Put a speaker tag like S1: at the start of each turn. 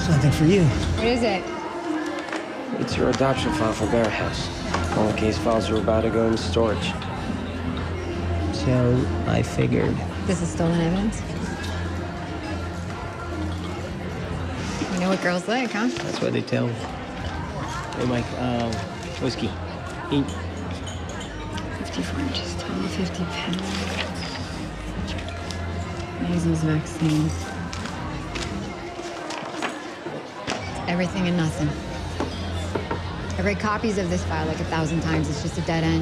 S1: Something for you.
S2: What is it?
S3: It's your adoption file for Bear House. All the case files are about to go into storage.
S1: So I figured.
S2: This is stolen evidence? You know what girls like, huh?
S1: That's what they tell me. Hey, Mike, whiskey. Eat.
S2: 54 inches tall, 50 pounds. Measles vaccine. Everything and nothing. I read copies of this file like 1,000 times. It's just a dead end.